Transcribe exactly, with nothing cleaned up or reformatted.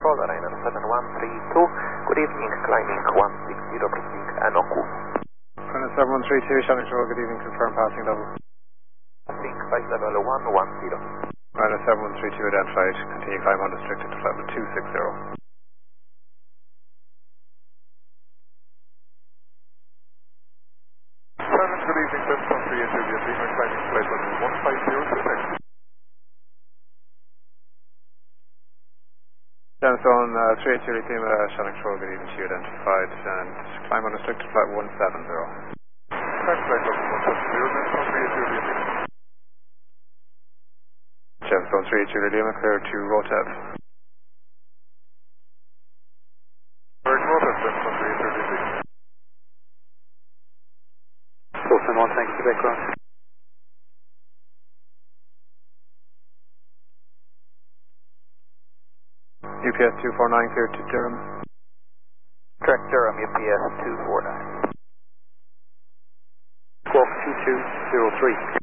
Controller Ryanair seven one three two, good evening, climbing one six zero, proceeding Anoku. Ryanair seven one three two, Shannon Shore, good evening, confirm passing level. Passing flight level one one zero. Ryanair seven one three two identified, continue climb unrestricted to level two six zero. Simon, good evening, seven one three eight Juliet Lima, climbing flight level one five zero to taxi. Gemstone uh, three eight Juliet Lima, Shannon Shore, good evening to you identified, and climb unrestricted flight one seven zero. Climb flight level one seven zero, Gemstone three eight Juliet Lima. Gemstone three eight Juliet Lima, clear to Rotab. Correct, Rotab, Gemstone three eight Juliet Lima. Wilson one, thanks to background. U P S two four nine clear to Durham. Correct, Durham, U P S two four nine. Squawk two two zero three.